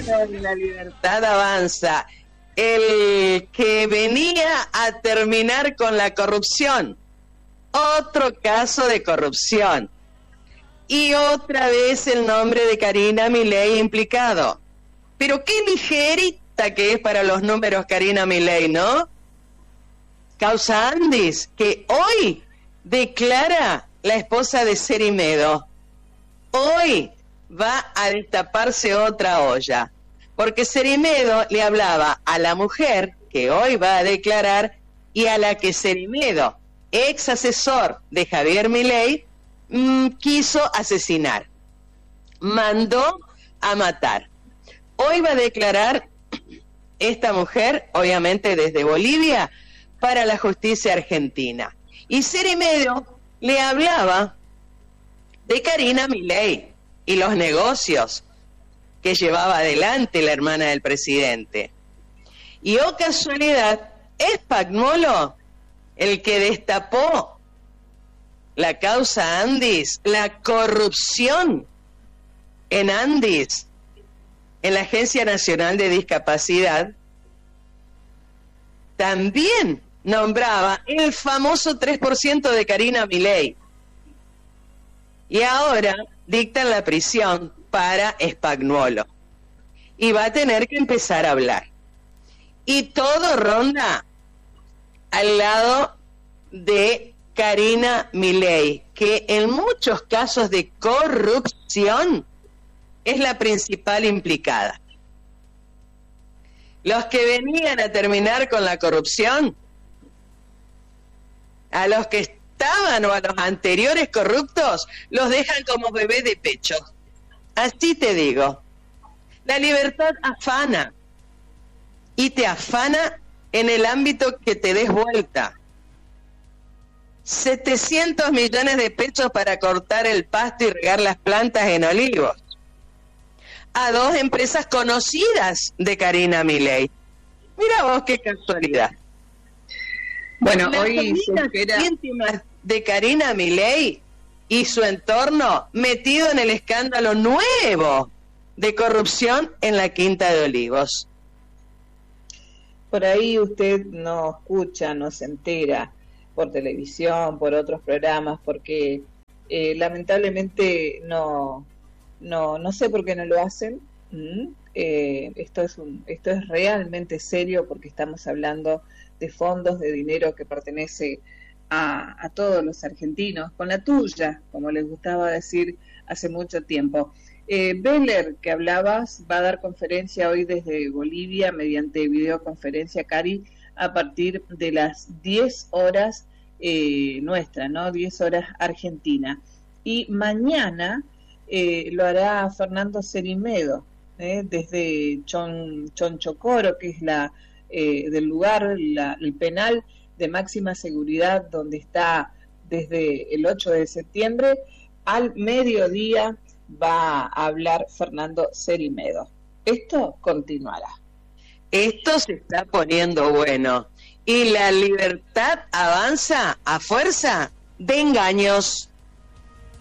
La Libertad Avanza, el que venía a terminar con la corrupción, otro caso de corrupción, y otra vez el nombre de Karina Milei implicado. Pero qué ligerita que es para los números Karina Milei, ¿no? Causa Andis, que hoy declara la esposa de Cerimedo. Hoy va a destaparse otra olla, porque Cerimedo le hablaba a la mujer que hoy va a declarar y a la que Cerimedo, ex asesor de Javier Milei, quiso asesinar, mandó a matar. Hoy va a declarar esta mujer, obviamente desde Bolivia, para la justicia argentina. Y Cerimedo le hablaba de Karina Milei y los negocios que llevaba adelante la hermana del presidente. Y oh casualidad, es Spagnolo el que destapó la causa Andis, la corrupción en Andis, en la Agencia Nacional de Discapacidad. También nombraba el famoso 3% de Karina Milei. Y ahora dictan la prisión para Spagnolo. Y va a tener que empezar a hablar. Y todo ronda al lado de Karina Milei, que en muchos casos de corrupción es la principal implicada. Los que venían a terminar con la corrupción, a los que estaban o a los anteriores corruptos, los dejan como bebé de pecho. Así te digo. La libertad afana, y te afana en el ámbito que te des vuelta. 700 millones de pesos para cortar el pasto y regar las plantas en Olivos. A dos empresas conocidas de Karina Milei. Mira vos qué casualidad. Bueno, las hoy se espera íntimas de Karina Milei y su entorno metido en el escándalo nuevo de corrupción en la Quinta de Olivos. por ahí usted no escucha, no se entera por televisión, por otros programas, porque lamentablemente no sé por qué no lo hacen. Esto es realmente serio, porque estamos hablando de fondos de dinero que pertenece a todos los argentinos, con la tuya, como les gustaba decir hace mucho tiempo. Beller, que hablabas, va a dar conferencia hoy desde Bolivia mediante videoconferencia, Cari, a partir de las 10 horas nuestra, ¿no? 10 horas Argentina. Y mañana lo hará Fernando Cerimedo, desde Chonchocoro, que es del lugar, el penal de máxima seguridad, donde está desde el 8 de septiembre, al mediodía va a hablar Fernando Cerimedo. Esto continuará. Esto se está poniendo bueno. Y la libertad avanza a fuerza de engaños.